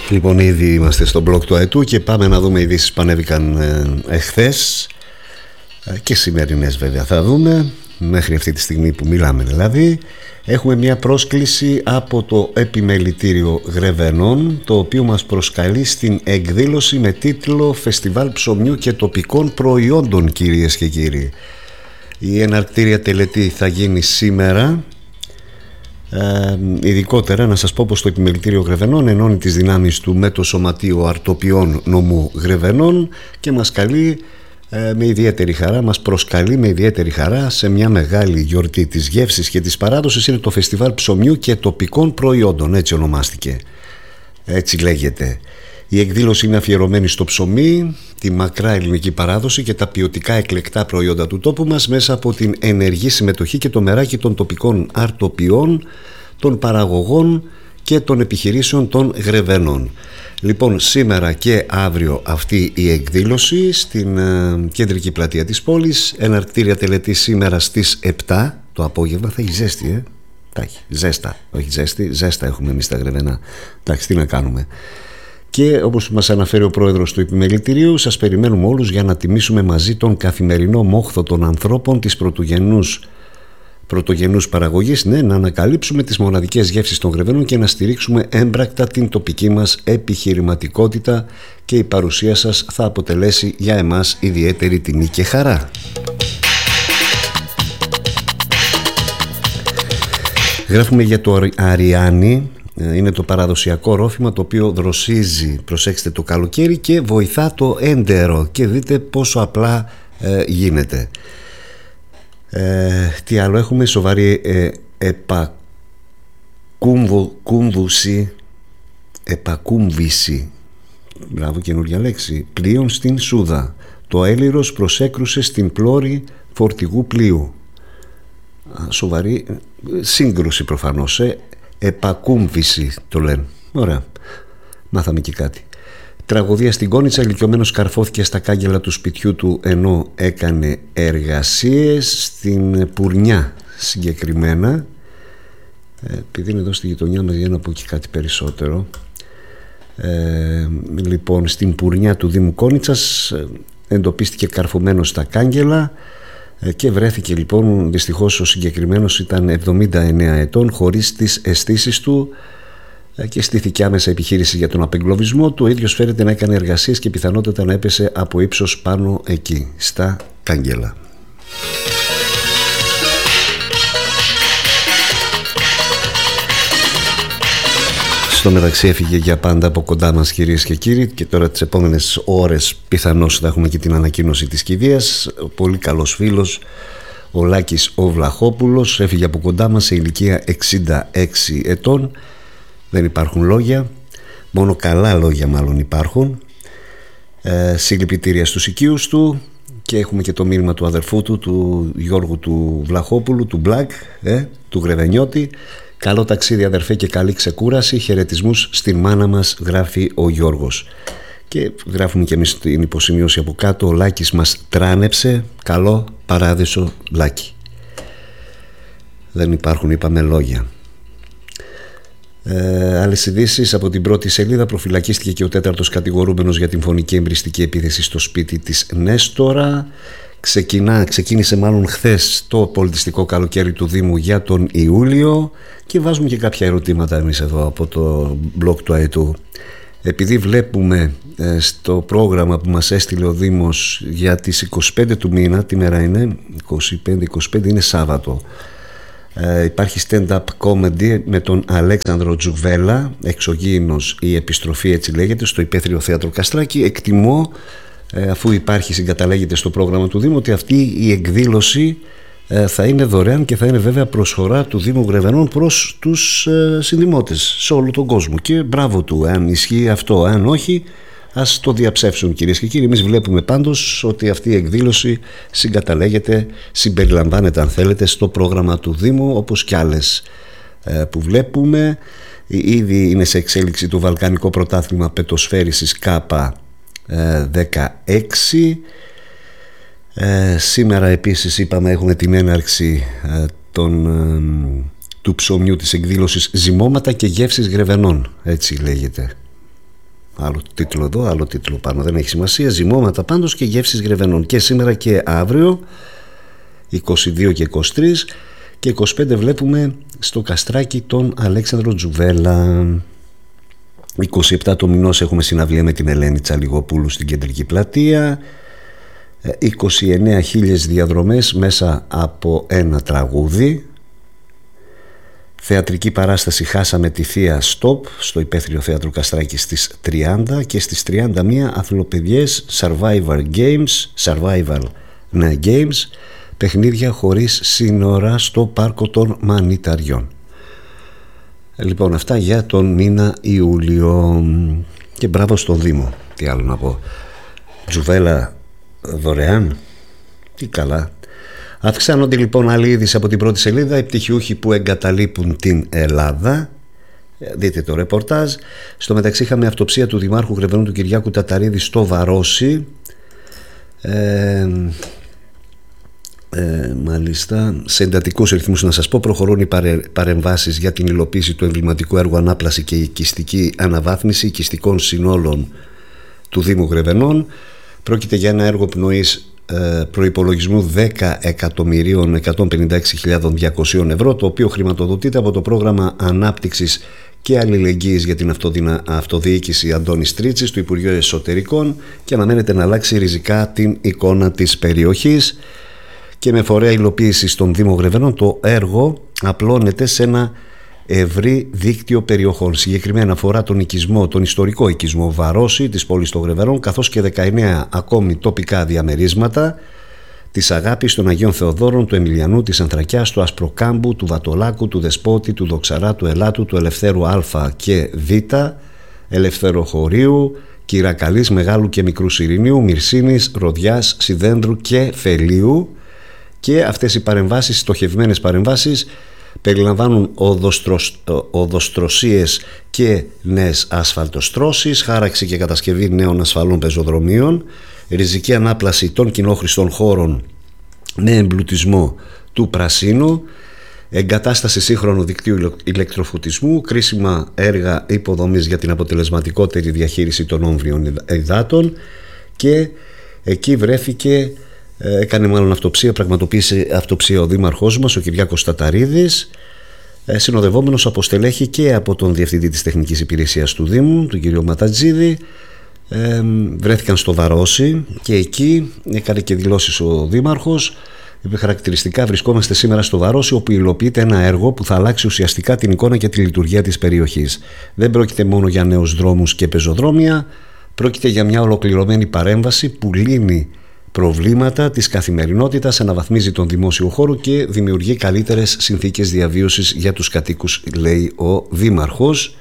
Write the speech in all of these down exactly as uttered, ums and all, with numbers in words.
Λοιπόν, ήδη είμαστε στο blog του ΑΕΤΟΥ και πάμε να δούμε ειδήσεις που ανέβηκαν ε, εχθές ε, και σημερινές βέβαια θα δούμε μέχρι αυτή τη στιγμή που μιλάμε. Δηλαδή έχουμε μια πρόσκληση από το Επιμελητήριο Γρεβενών, το οποίο μας προσκαλεί στην εκδήλωση με τίτλο «Φεστιβάλ ψωμιού και τοπικών προϊόντων», κυρίες και κύριοι. Η εναρκτήρια τελετή θα γίνει σήμερα. Ε, ειδικότερα να σας πω πως το Επιμελητήριο Γρεβενών ενώνει τις δυνάμεις του με το Σωματείο Αρτοπιών Νομού Γρεβενών και μας καλεί ε, με ιδιαίτερη χαρά, μας προσκαλεί με ιδιαίτερη χαρά σε μια μεγάλη γιορτή της γεύσης και της παράδοσης. Είναι το Φεστιβάλ Ψωμιού και Τοπικών Προϊόντων, έτσι ονομάστηκε, έτσι λέγεται. Η εκδήλωση είναι αφιερωμένη στο ψωμί, τη μακρά ελληνική παράδοση και τα ποιοτικά εκλεκτά προϊόντα του τόπου μας μέσα από την ενεργή συμμετοχή και το μεράκι των τοπικών αρτοπιών, των παραγωγών και των επιχειρήσεων των Γρεβενών. Λοιπόν, σήμερα και αύριο αυτή η εκδήλωση στην ε, κεντρική πλατεία της πόλης. Εναρκτήρια τελετή σήμερα στις επτά το απόγευμα. Θα έχει ζέστη, ε. Θα έχει ζέστα, όχι ζέστη, ζέστα έχουμε εμείς τα Γρεβενά. Εντάξει, τι να κάνουμε. Και όπως μας αναφέρει ο πρόεδρος του Επιμελητηρίου, σας περιμένουμε όλους για να τιμήσουμε μαζί τον καθημερινό μόχθο των ανθρώπων της πρωτογενούς, πρωτογενούς παραγωγής, ναι, να ανακαλύψουμε τις μοναδικές γεύσεις των Γρεβενών και να στηρίξουμε έμπρακτα την τοπική μας επιχειρηματικότητα, και η παρουσία σας θα αποτελέσει για εμάς ιδιαίτερη τιμή και χαρά. Γράφουμε για το Αριάνι. Είναι το παραδοσιακό ρόφημα το οποίο δροσίζει, προσέξτε, το καλοκαίρι και βοηθά το έντερο, και δείτε πόσο απλά ε, γίνεται. Ε, τι άλλο έχουμε? Σοβαρή ε, επακούμβουση, επακούμβηση, μπράβο, καινούργια λέξη, πλοίων στην Σούδα. Το έλειρος προσέκρουσε στην πλώρη φορτηγού πλοίου. Σοβαρή σύγκρουση προφανώς, ε. Επακούμβηση το λένε. Ωραία, μάθαμε και κάτι. Τραγωδία στην Κόνιτσα. Ηλικιωμένος καρφώθηκε στα κάγκελα του σπιτιού του ενώ έκανε εργασίες στην Πουρνιά συγκεκριμένα. ε, επειδή είναι εδώ στη γειτονιά μας, για να πω και κάτι περισσότερο. ε, Λοιπόν, στην Πουρνιά του Δήμου Κόνιτσας εντοπίστηκε καρφωμένος στα κάγκελα και βρέθηκε, λοιπόν, δυστυχώς ο συγκεκριμένος ήταν εβδομήντα εννέα ετών, χωρίς τις αισθήσεις του, και στήθηκε άμεσα επιχείρηση για τον απεγκλωβισμό του. Ο ίδιος φέρεται να έκανε εργασίες και πιθανότατα να έπεσε από ύψος πάνω εκεί, στα κάγκελα. Στο μεταξύ έφυγε για πάντα από κοντά μας, κυρίες και κύριοι, και τώρα τις επόμενες ώρες πιθανώς θα έχουμε και την ανακοίνωση της κηδείας. Ο πολύ καλός φίλος, ο Λάκης ο Βλαχόπουλος, έφυγε από κοντά μας σε ηλικία εξήντα έξι ετών. Δεν υπάρχουν λόγια, μόνο καλά λόγια μάλλον υπάρχουν. ε, Συλληπιτήρια στους οικείους του, και έχουμε και το μήνυμα του αδερφού του, του Γιώργου του Βλαχόπουλου, του Μπλακ, ε, του Γρεβενιώτη. Καλό ταξίδι, αδερφέ, και καλή ξεκούραση. Χαιρετισμούς στην μάνα μας, γράφει ο Γιώργος. Και γράφουμε και εμείς την υποσημείωση από κάτω. Ο Λάκης μας τράνεψε. Καλό παράδεισο, Λάκη. Δεν υπάρχουν, είπαμε, λόγια. Ε, άλλες ειδήσεις από την πρώτη σελίδα. Προφυλακίστηκε και ο τέταρτος κατηγορούμενος για την φωνική εμπριστική επίθεση στο σπίτι της Νέστορα. Ξεκινά, ξεκίνησε μάλλον χθες το πολιτιστικό καλοκαίρι του Δήμου για τον Ιούλιο, και βάζουμε και κάποια ερωτήματα εμείς εδώ από το blog του ΑΕΤΟΥ. Επειδή βλέπουμε ε, στο πρόγραμμα που μας έστειλε ο Δήμος για τις είκοσι πέντε του μήνα, τι μέρα είναι? είκοσι πέντε είκοσι πέντε, είναι Σάββατο. Ε, υπάρχει stand-up comedy με τον Αλέξανδρο Τζουβέλα, εξωγήινος η επιστροφή, έτσι λέγεται, στο Υπαίθριο Θέατρο Καστράκη. Εκτιμώ, αφού υπάρχει, συγκαταλέγεται στο πρόγραμμα του Δήμου, ότι αυτή η εκδήλωση θα είναι δωρεάν και θα είναι βέβαια προσφορά του Δήμου Γρεβενών προς τους συνδημότες σε όλο τον κόσμο, και μπράβο του αν ισχύει αυτό. Αν όχι, ας το διαψεύσουν, κυρίες και κύριοι. Εμείς βλέπουμε πάντως ότι αυτή η εκδήλωση συγκαταλέγεται, συμπεριλαμβάνεται αν θέλετε στο πρόγραμμα του Δήμου, όπως κι άλλες που βλέπουμε. Ήδη είναι σε εξέλιξη το Βαλκανικό Πρωτάθλημα Πετοσφαίρισης ΚΑΠΑ δεκαέξι. Ε, σήμερα επίσης, είπαμε, έχουμε την έναρξη ε, των, ε, του ψωμιού της εκδήλωσης Ζυμώματα και Γεύσεις Γρεβενών, έτσι λέγεται. Άλλο τίτλο εδώ, άλλο τίτλο πάνω, δεν έχει σημασία. Ζυμώματα πάντως και γεύσεις Γρεβενών και σήμερα και αύριο, είκοσι δύο και είκοσι τρία, και είκοσι πέντε βλέπουμε στο Καστράκι τον Αλέξανδρο Τζουβέλα. είκοσι επτά το μηνός έχουμε συναυλία με την Ελένη Τσαλιγοπούλου στην Κεντρική Πλατεία. είκοσι εννέα χίλιες διαδρομές μέσα από ένα τραγούδι. Θεατρική παράσταση Χάσαμε τη Θεία Στοπ στο Υπαίθριο Θέατρο Καστράκη στις τριάντα, και στις τριάντα και μία αθλοπαιδιές Survivor Games, Survival ναι, Games, παιχνίδια χωρίς σύνορα στο Πάρκο των Μανιταριών. Λοιπόν, αυτά για τον μήνα Ιούλιο. Και μπράβο στον Δήμο, τι άλλο να πω. Τζουβέλα δωρεάν, τι καλά. Αυξάνονται λοιπόν, άλλη είδηση από την πρώτη σελίδα, οι πτυχιούχοι που εγκαταλείπουν την Ελλάδα. Δείτε το ρεπορτάζ. Στο μεταξύ είχαμε αυτοψία του Δημάρχου Γρεβενών του Κυριάκου Ταταρίδη στο Βαρόσι. Ε, ε, μάλιστα, σε εντατικούς ρυθμούς να σας πω, προχωρούν οι παρε, παρεμβάσεις για την υλοποίηση του εμβληματικού έργου ανάπλαση και οικιστική αναβάθμιση οικιστικών συνόλων του Δήμου Γρεβενών. Πρόκειται για ένα έργο πνοής προϋπολογισμού δέκα εκατομμυρίων εκατόν πενήντα έξι χιλιάδες διακόσια ευρώ, το οποίο χρηματοδοτείται από το πρόγραμμα ανάπτυξης και αλληλεγγύης για την αυτοδιοίκηση Αντώνης Τρίτσης του Υπουργείου Εσωτερικών, και αναμένεται να αλλάξει ριζικά την εικόνα της περιοχής. Και με φορέα υλοποίηση στον Δήμο Γρεβενών, το έργο απλώνεται σε ένα ευρύ δίκτυο περιοχών. Συγκεκριμένα αφορά τον οικισμό, τον ιστορικό οικισμό Βαρόση της πόλης των Γρεβενών, καθώς και δεκαεννέα ακόμη τοπικά διαμερίσματα της Αγάπης, των Αγίων Θεοδόρων, του Εμιλιανού, της Ανθρακιάς, του Ασπροκάμπου, του Βατολάκου, του Δεσπότη, του Δοξαρά, του Ελάτου, του Ελευθέρου Α και Β, Ελευθεροχωρίου, Κυρακαλής, Μεγάλου και Μικρού Σιρηνίου, Μυρσίνης, Ροδιάς, Σιδένδρου και Φελίου. Και αυτές οι παρεμβάσεις, στοχευμένες παρεμβάσεις, περιλαμβάνουν οδοστροσ... οδοστρωσίες και νέες ασφαλτοστρώσεις, χάραξη και κατασκευή νέων ασφαλών πεζοδρομίων, ριζική ανάπλαση των κοινόχρηστων χώρων με εμπλουτισμό του πρασίνου, εγκατάσταση σύγχρονου δικτύου ηλεκτροφωτισμού, κρίσιμα έργα υποδομής για την αποτελεσματικότερη διαχείριση των όμβριων υδάτων. Και εκεί βρέθηκε, έκανε μάλλον αυτοψία, πραγματοποίησε αυτοψία ο δήμαρχός μας, ο Κυριάκος Ταταρίδης, συνοδευόμενος από στελέχη και από τον Διευθυντή της Τεχνικής Υπηρεσίας του Δήμου, τον κύριο Ματατζίδη. Ε, βρέθηκαν στο Βαρόσι και εκεί έκανε και δηλώσεις ο δήμαρχος. Είπε χαρακτηριστικά: βρισκόμαστε σήμερα στο Βαρόσι, όπου υλοποιείται ένα έργο που θα αλλάξει ουσιαστικά την εικόνα και τη λειτουργία της περιοχής. Δεν πρόκειται μόνο για νέους δρόμους και πεζοδρόμια, πρόκειται για μια ολοκληρωμένη παρέμβαση που λύνει προβλήματα της καθημερινότητας, αναβαθμίζει τον δημόσιο χώρο και δημιουργεί καλύτερες συνθήκες διαβίωσης για τους κατοίκους, λέει ο δήμαρχος.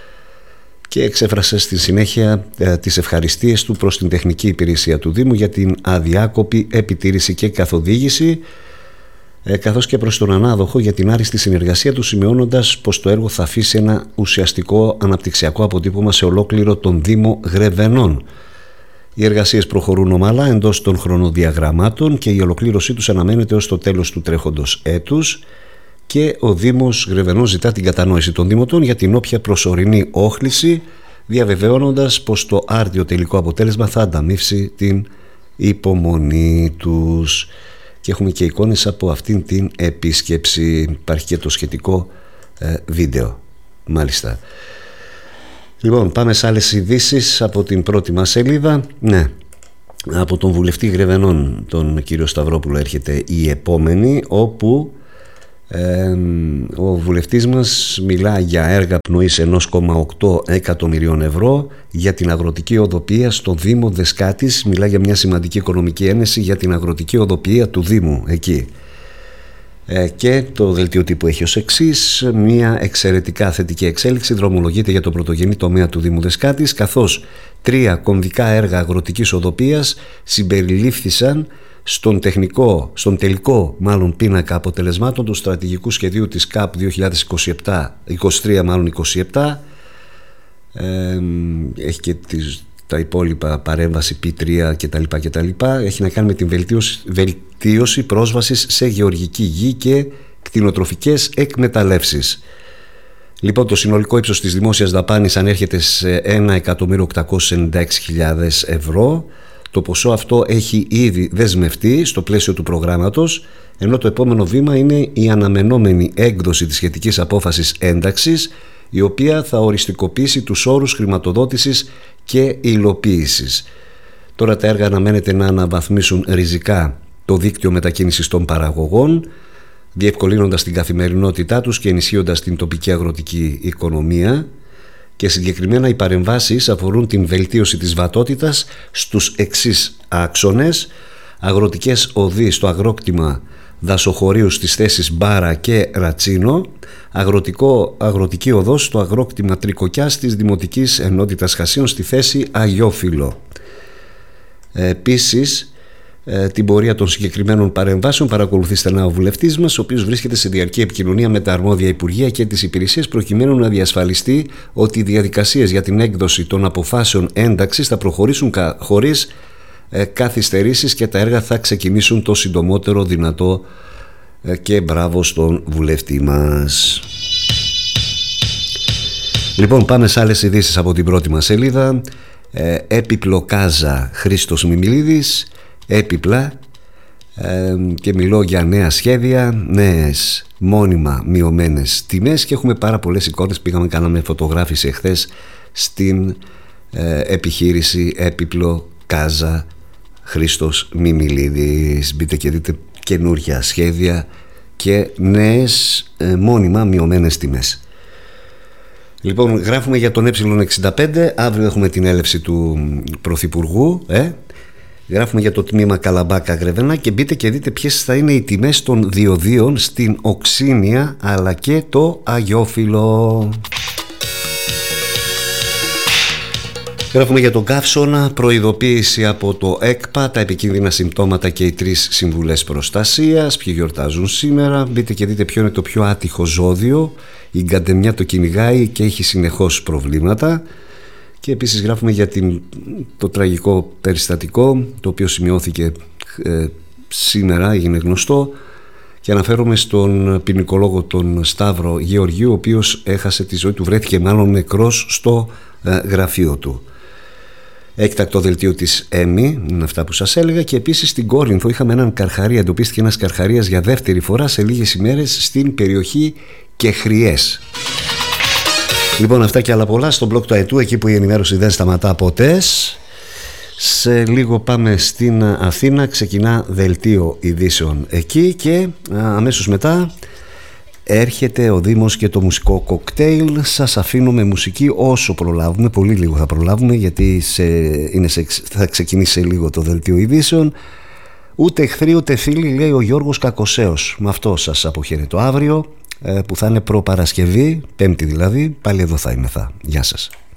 Και εξέφρασε στη συνέχεια ε, τις ευχαριστίες του προς την τεχνική υπηρεσία του Δήμου για την αδιάκοπη επιτήρηση και καθοδήγηση, ε, καθώς και προς τον ανάδοχο για την άριστη συνεργασία του, σημειώνοντας πως το έργο θα αφήσει ένα ουσιαστικό αναπτυξιακό αποτύπωμα σε ολόκληρο τον Δήμο Γρεβενών. Οι εργασίες προχωρούν ομαλά εντός των χρονοδιαγραμμάτων και η ολοκλήρωσή τους αναμένεται ως το τέλος του τρέχοντος έτους. Και ο Δήμος Γρεβενών ζητά την κατανόηση των Δήμοτων για την όποια προσωρινή όχληση, διαβεβαιώνοντας πως το άρτιο τελικό αποτέλεσμα θα ανταμείψει την υπομονή τους. Και έχουμε και εικόνες από αυτήν την επίσκεψη. Υπάρχει και το σχετικό ε, βίντεο. Μάλιστα. Λοιπόν, πάμε σε άλλες ειδήσεις από την πρώτη μας σελίδα. Ναι, από τον βουλευτή Γρεβενών, τον κύριο Σταυρόπουλο, έρχεται η επόμενη, όπου Ε, ο βουλευτής μας μιλά για έργα πνοής ένα κόμμα οκτώ εκατομμυρίων ευρώ για την αγροτική οδοποιία στο Δήμο Δεσκάτης. Μιλά για μια σημαντική οικονομική ένεση για την αγροτική οδοποιία του Δήμου εκεί. Ε, και το δελτίο τύπου έχει ως εξής: μια εξαιρετικά θετική εξέλιξη δρομολογείται για το πρωτογενή τομέα του Δήμου Δεσκάτης, καθώς τρία κομβικά έργα αγροτικής οδοποιίας συμπεριλήφθησαν στον, τεχνικό, στον τελικό μάλλον πίνακα αποτελεσμάτων του στρατηγικού σχεδίου της ΚΑΠ δύο χιλιάδες είκοσι επτά, είκοσι τρία μάλλον είκοσι επτά. Ε, έχει και τις, τα υπόλοιπα, παρέμβαση πι τρία κτλ, κτλ. Έχει να κάνει με την βελτίωση, βελτίωση πρόσβασης σε γεωργική γη και κτηνοτροφικές εκμεταλλεύσεις. Λοιπόν, το συνολικό ύψος της δημόσιας δαπάνης ανέρχεται σε ένα εκατομμύριο οκτακόσιες ενενήντα έξι χιλιάδες ευρώ. Το ποσό αυτό έχει ήδη δεσμευτεί στο πλαίσιο του προγράμματος, ενώ το επόμενο βήμα είναι η αναμενόμενη έκδοση της σχετικής απόφασης ένταξης, η οποία θα οριστικοποιήσει τους όρους χρηματοδότησης και υλοποίησης. Τώρα τα έργα αναμένεται να αναβαθμίσουν ριζικά το δίκτυο μετακίνησης των παραγωγών, διευκολύνοντας την καθημερινότητά τους και ενισχύοντας την τοπική αγροτική οικονομία, και συγκεκριμένα οι παρεμβάσεις αφορούν την βελτίωση της βατότητας στους εξής άξονες: αγροτικές οδοί στο αγρόκτημα δασοχωρίου στις θέσεις Μπάρα και Ρατσίνο, αγροτικό, αγροτική οδός στο αγρόκτημα Τρικοκιάς της Δημοτικής Ενότητας Χασίων στη θέση Αγιόφυλλο. Επίσης, την πορεία των συγκεκριμένων παρεμβάσεων παρακολουθεί στενά ο βουλευτής μας, ο οποίος βρίσκεται σε διαρκή επικοινωνία με τα αρμόδια υπουργεία και τις υπηρεσίες, προκειμένου να διασφαλιστεί ότι οι διαδικασίες για την έκδοση των αποφάσεων ένταξης θα προχωρήσουν χωρίς καθυστερήσεις και τα έργα θα ξεκινήσουν το συντομότερο δυνατό, και μπράβο στον βουλευτή μας. Λοιπόν, πάμε σε άλλες ειδήσεις από την πρώτη μας σελίδα. Έπιπλο Κάζα, Χρήστος Μιμιλίδης. Έπιπλα, ε, και μιλώ για νέα σχέδια, νέες μόνιμα μειωμένες τιμές, και έχουμε πάρα πολλές εικόνες. Πήγαμε, κάναμε φωτογράφηση εχθές στην ε, επιχείρηση Έπιπλο Κάζα, Χρήστος Μιμιλίδης. Μπείτε και δείτε καινούργια σχέδια και νέες ε, μόνιμα μειωμένες τιμές. Λοιπόν, γράφουμε για τον Ε εξήντα πέντε. Αύριο έχουμε την έλευση του Πρωθυπουργού, ε? Γράφουμε για το τμήμα Καλαμπάκα Γρεβενά, και μπείτε και δείτε ποιες θα είναι οι τιμές των διοδίων στην Οξίνια αλλά και το Αγιόφυλλο. Γράφουμε για τον Καύσωνα, προειδοποίηση από το ΕΚΠΑ, τα επικίνδυνα συμπτώματα και οι τρεις συμβουλές προστασίας. Ποιοι γιορτάζουν σήμερα? Μπείτε και δείτε ποιο είναι το πιο άτυχο ζώδιο. Η γκαντεμιά το κυνηγάει και έχει συνεχώς προβλήματα. Και επίσης γράφουμε για την, το τραγικό περιστατικό το οποίο σημειώθηκε ε, σήμερα, έγινε γνωστό, και αναφέρομαι στον ποινικολόγο τον Σταύρο Γεωργίου, ο οποίος έχασε τη ζωή του, βρέθηκε μάλλον νεκρός στο ε, γραφείο του. Έκτακτο δελτίο της ΕΜΗ, είναι αυτά που σας έλεγα. Και επίσης στην Κόρινθο είχαμε έναν καρχαρία, εντοπίστηκε ένας καρχαρίας για δεύτερη φορά σε λίγες ημέρες στην περιοχή Κεχριές. Λοιπόν, αυτά και άλλα πολλά στο blog του ΑΕΤΟΥ, εκεί που η ενημέρωση δεν σταματά ποτέ. Σε λίγο πάμε στην Αθήνα, ξεκινά δελτίο ειδήσεων εκεί, και αμέσως μετά έρχεται ο Δήμος και το μουσικό κοκτέιλ. Σας αφήνω με μουσική όσο προλάβουμε, πολύ λίγο θα προλάβουμε, γιατί σε, είναι σε, θα ξεκινήσει σε λίγο το δελτίο ειδήσεων. Ούτε εχθροί ούτε φίλοι, λέει ο Γιώργος Κακοσέος. Με αυτό σας αποχαιρετώ. Αύριο, που θα είναι προπαρασκευή, Πέμπτη δηλαδή, πάλι εδώ θα είμαι. Θα. Γεια σας.